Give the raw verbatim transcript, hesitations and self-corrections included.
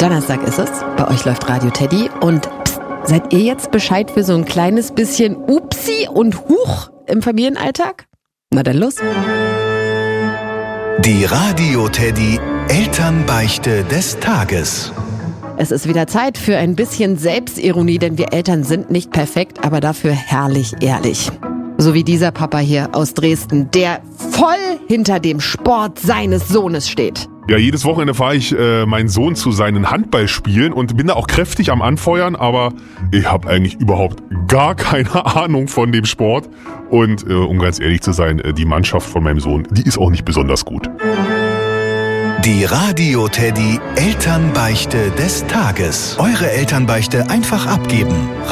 Donnerstag ist es, bei euch läuft Radio Teddy und pst, seid ihr jetzt Bescheid für so ein kleines bisschen Upsi und Huch im Familienalltag? Na dann los. Die Radio Teddy Elternbeichte des Tages. Es ist wieder Zeit für ein bisschen Selbstironie, denn wir Eltern sind nicht perfekt, aber dafür herrlich ehrlich. So wie dieser Papa hier aus Dresden, der voll hinter dem Sport seines Sohnes steht. Ja, jedes Wochenende fahre ich äh, meinen Sohn zu seinen Handballspielen und bin da auch kräftig am Anfeuern, aber ich habe eigentlich überhaupt gar keine Ahnung von dem Sport. Und äh, um ganz ehrlich zu sein, äh, die Mannschaft von meinem Sohn, die ist auch nicht besonders gut. Die Radio Teddy Elternbeichte des Tages. Eure Elternbeichte einfach abgeben.